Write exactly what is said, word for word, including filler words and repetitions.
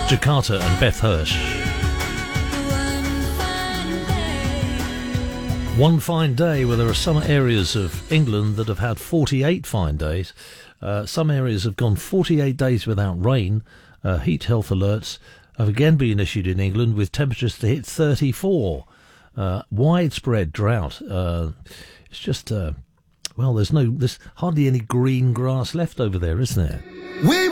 Jakarta and Beth Hirsch. One fine day. Well, there are some areas of England that have had forty-eight fine days. Uh, some areas have gone forty-eight days without rain. Uh, heat health alerts have again been issued in England with temperatures to hit thirty-four. Uh, widespread drought. Uh, it's just, uh, well, there's no, there's hardly any green grass left over there, isn't there? We